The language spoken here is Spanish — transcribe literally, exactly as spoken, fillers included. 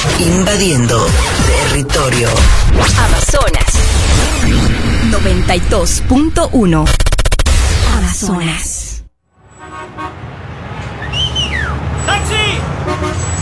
Invadiendo territorio. Amazonas noventa y dos punto uno. Amazonas.